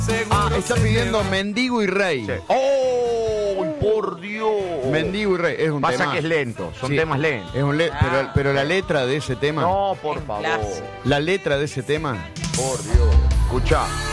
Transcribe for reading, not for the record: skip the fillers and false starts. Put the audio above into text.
Está pidiendo Mendigo y Rey. Sí. ¡Oh! ¡Por Dios! Mendigo y Rey es un tema. Pasa que es lento, son temas lentos. Es pero la letra de ese tema. No, por favor. La letra de ese tema. Por Dios. Escuchá.